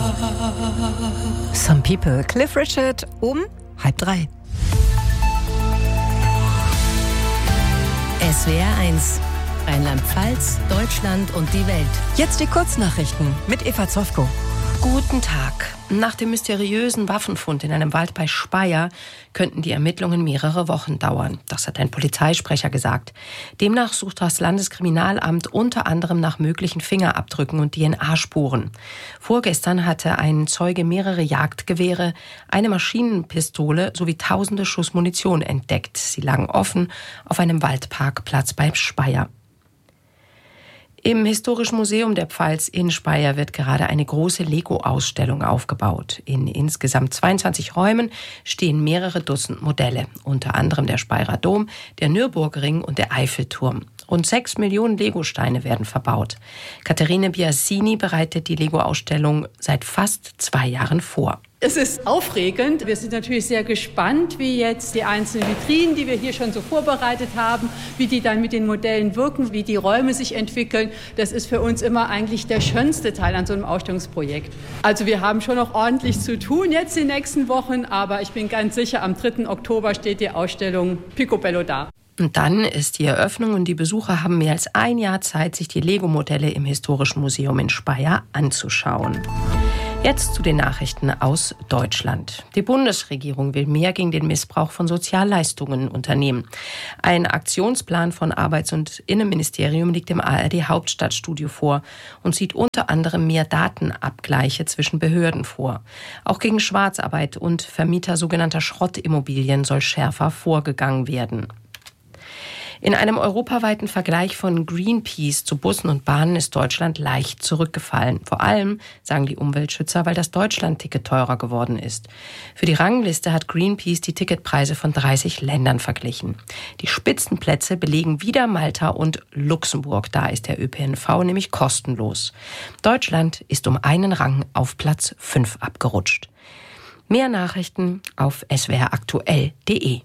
Some People, Cliff Richard um 2:30. SWR 1, Rheinland-Pfalz, Deutschland und die Welt. Jetzt die Kurznachrichten mit Eva Zofko. Guten Tag. Nach dem mysteriösen Waffenfund in einem Wald bei Speyer könnten die Ermittlungen mehrere Wochen dauern. Das hat ein Polizeisprecher gesagt. Demnach sucht das Landeskriminalamt unter anderem nach möglichen Fingerabdrücken und DNA-Spuren. Vorgestern hatte ein Zeuge mehrere Jagdgewehre, eine Maschinenpistole sowie tausende Schuss Munition entdeckt. Sie lagen offen auf einem Waldparkplatz bei Speyer. Im Historischen Museum der Pfalz in Speyer wird gerade eine große Lego-Ausstellung aufgebaut. In insgesamt 22 Räumen stehen mehrere Dutzend Modelle, unter anderem der Speyerer Dom, der Nürburgring und der Eiffelturm. Rund 6 Millionen Lego-Steine werden verbaut. Katharine Biasini bereitet die Lego-Ausstellung seit fast 2 Jahren vor. Es ist aufregend. Wir sind natürlich sehr gespannt, wie jetzt die einzelnen Vitrinen, die wir hier schon so vorbereitet haben, wie die dann mit den Modellen wirken, wie die Räume sich entwickeln. Das ist für uns immer eigentlich der schönste Teil an so einem Ausstellungsprojekt. Also wir haben schon noch ordentlich zu tun jetzt die nächsten Wochen, aber ich bin ganz sicher, am 3. Oktober steht die Ausstellung Picobello da. Und dann ist die Eröffnung und die Besucher haben mehr als ein Jahr Zeit, sich die Lego-Modelle im Historischen Museum in Speyer anzuschauen. Jetzt zu den Nachrichten aus Deutschland. Die Bundesregierung will mehr gegen den Missbrauch von Sozialleistungen unternehmen. Ein Aktionsplan von Arbeits- und Innenministerium liegt im ARD-Hauptstadtstudio vor und sieht unter anderem mehr Datenabgleiche zwischen Behörden vor. Auch gegen Schwarzarbeit und Vermieter sogenannter Schrottimmobilien soll schärfer vorgegangen werden. In einem europaweiten Vergleich von Greenpeace zu Bussen und Bahnen ist Deutschland leicht zurückgefallen. Vor allem, sagen die Umweltschützer, weil das Deutschland-Ticket teurer geworden ist. Für die Rangliste hat Greenpeace die Ticketpreise von 30 Ländern verglichen. Die Spitzenplätze belegen wieder Malta und Luxemburg. Da ist der ÖPNV nämlich kostenlos. Deutschland ist um einen Rang auf Platz 5 abgerutscht. Mehr Nachrichten auf swraktuell.de.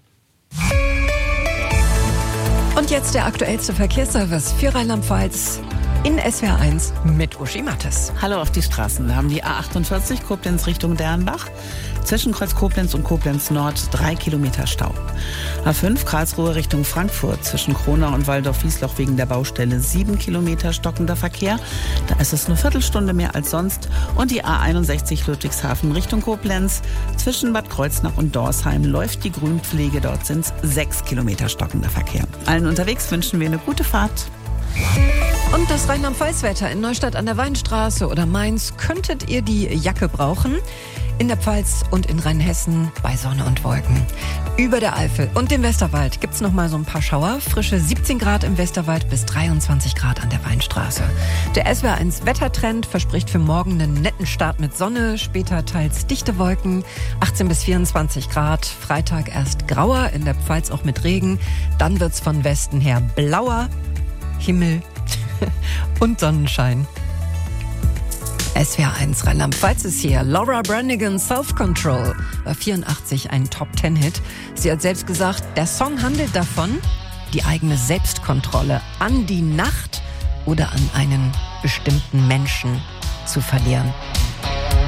Und jetzt der aktuellste Verkehrsservice für Rheinland-Pfalz in SWR 1 mit Uschi Mattes. Hallo auf die Straßen. Wir haben die A48 Koblenz Richtung Dernbach. Zwischen Kreuz Koblenz und Koblenz Nord 3 Kilometer Stau. A5 Karlsruhe Richtung Frankfurt. Zwischen Kronau und Waldorf-Wiesloch wegen der Baustelle 7 Kilometer stockender Verkehr. Da ist es eine Viertelstunde mehr als sonst. Und die A61 Ludwigshafen Richtung Koblenz. Zwischen Bad Kreuznach und Dorsheim läuft die Grünpflege. Dort sind es 6 Kilometer stockender Verkehr. Allen unterwegs wünschen wir eine gute Fahrt. Und das Rheinland-Pfalz-Wetter in Neustadt an der Weinstraße oder Mainz könntet ihr die Jacke brauchen. In der Pfalz und in Rheinhessen bei Sonne und Wolken. Über der Eifel und dem Westerwald gibt's noch mal so ein paar Schauer. Frische 17 Grad im Westerwald bis 23 Grad an der Weinstraße. Der SWR 1 Wettertrend verspricht für morgen einen netten Start mit Sonne, später teils dichte Wolken, 18 bis 24 Grad. Freitag erst grauer, in der Pfalz auch mit Regen. Dann wird's von Westen her blauer Himmel und Sonnenschein. SWR 1 Rheinland-Pfalz ist hier. Laura Branigan, Self-Control, war 84 ein Top-10-Hit. Sie hat selbst gesagt, der Song handelt davon, die eigene Selbstkontrolle an die Nacht oder an einen bestimmten Menschen zu verlieren.